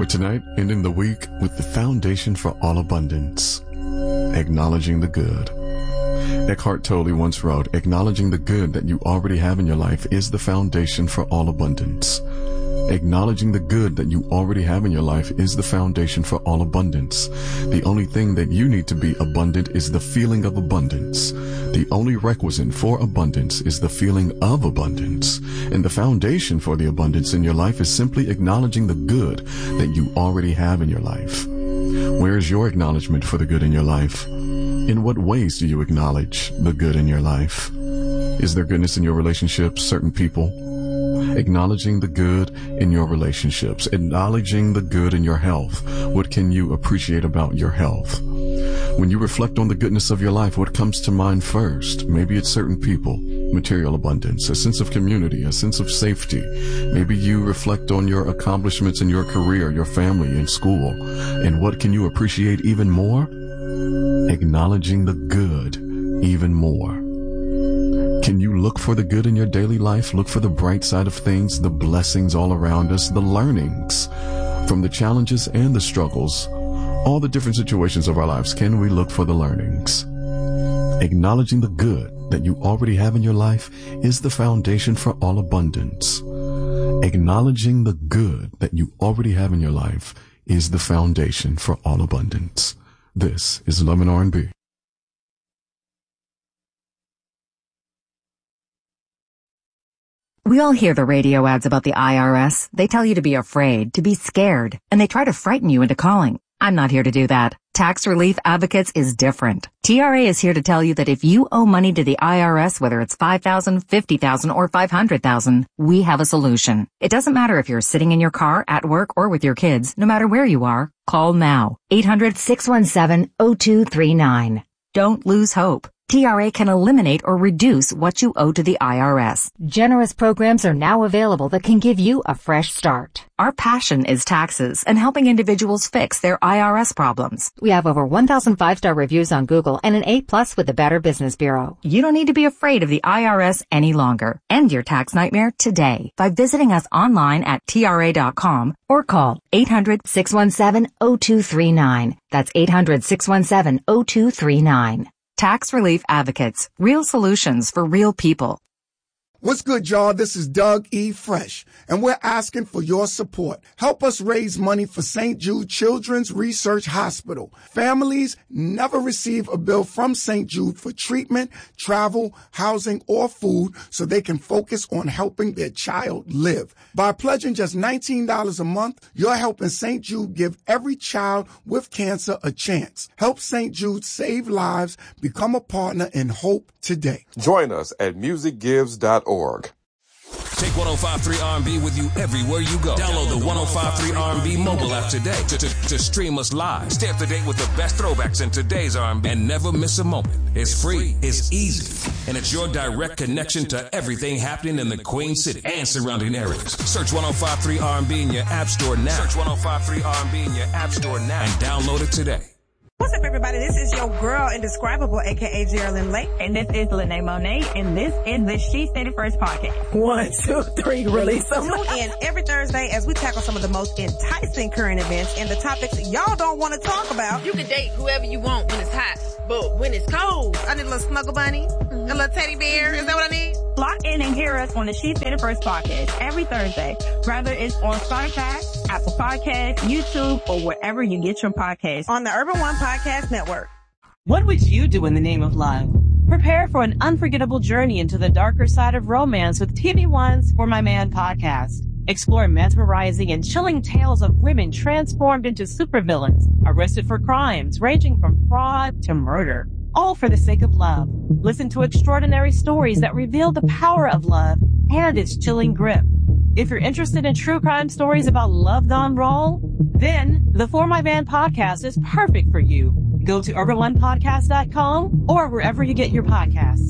tonight, ending the week with the foundation for all abundance, acknowledging the good. Eckhart Tolle once wrote, acknowledging the good that you already have in your life is the foundation for all abundance. Acknowledging the good that you already have in your life is the foundation for all abundance. The only thing that you need to be abundant is the feeling of abundance. The only requisite for abundance is the feeling of abundance. And the foundation for the abundance in your life is simply acknowledging the good that you already have in your life. Where is your acknowledgement for the good in your life? In what ways do you acknowledge the good in your life? Is there goodness in your relationships, certain people? Acknowledging the good in your relationships, acknowledging the good in your health. What can you appreciate about your health? When you reflect on the goodness of your life, what comes to mind first? Maybe it's certain people, material abundance, a sense of community, a sense of safety. Maybe you reflect on your accomplishments in your career, your family, in school. And what can you appreciate even more? Acknowledging the good even more. Can you look for the good in your daily life? Look for the bright side of things, the blessings all around us, the learnings from the challenges and the struggles, all the different situations of our lives. Can we look for the learnings? Acknowledging the good that you already have in your life is the foundation for all abundance. Acknowledging the good that you already have in your life is the foundation for all abundance. This is Love and R&B. We all hear the radio ads about the IRS. They tell you to be afraid, to be scared, and they try to frighten you into calling. I'm not here to do that. Tax Relief Advocates is different. TRA is here to tell you that if you owe money to the IRS, whether it's $5,000, $50,000, or $500,000, we have a solution. It doesn't matter if you're sitting in your car, at work, or with your kids. No matter where you are, call now. 800-617-0239. Don't lose hope. TRA can eliminate or reduce what you owe to the IRS. Generous programs are now available that can give you a fresh start. Our passion is taxes and helping individuals fix their IRS problems. We have over 1,000 5-star reviews on Google and an A+ with the Better Business Bureau. You don't need to be afraid of the IRS any longer. End your tax nightmare today by visiting us online at TRA.com or call 800-617-0239. That's 800-617-0239. Tax Relief Advocates. Real solutions for real people. What's good, y'all? This is Doug E. Fresh, and we're asking for your support. Help us raise money for St. Jude Children's Research Hospital. Families never receive a bill from St. Jude for treatment, travel, housing, or food so they can focus on helping their child live. By pledging just $19 a month, you're helping St. Jude give every child with cancer a chance. Help St. Jude save lives. Become a partner in hope today. Join us at musicgives.org. Take 105.3 R&B with you everywhere you go. Download the 105.3 R&B mobile app today to stream us live. Stay up to date with the best throwbacks in today's R&B and never miss a moment. It's free, it's easy, and it's your direct connection to everything happening in the Queen City and surrounding areas. Search 105.3 R&B in your app store now. Search 105.3 R&B in your app store now and download it today. What's up, everybody? This is your girl, Indescribable, a.k.a. Geraldine Lake. And this is Lene Monet, and this is the She Said It First podcast. 1, 2, 3, release them. Tune in every Thursday as we tackle some of the most enticing current events and the topics y'all don't want to talk about. You can date whoever you want when it's hot, but when it's cold, I need a little snuggle bunny, a little teddy bear. Is that what I need? Lock in and hear us on the She Said It First podcast every Thursday, whether it's on Spotify, Apple Podcasts, YouTube, or wherever you get your podcasts. On the Urban One Podcast Network. What would you do in the name of love? Prepare for an unforgettable journey into the darker side of romance with TV One's For My Man podcast. Explore mesmerizing and chilling tales of women transformed into supervillains, arrested for crimes ranging from fraud to murder. All for the sake of love. Listen to extraordinary stories that reveal the power of love and its chilling grip. If you're interested in true crime stories about love gone wrong, then the For My Man podcast is perfect for you. Go to urbanonepodcast.com or wherever you get your podcasts.